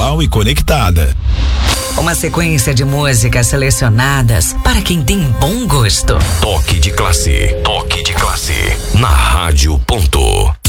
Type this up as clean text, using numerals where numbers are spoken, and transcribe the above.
atual e conectada. Uma sequência de músicas selecionadas para quem tem bom gosto. Toque de classe. Toque de classe. Na Rádio Ponto.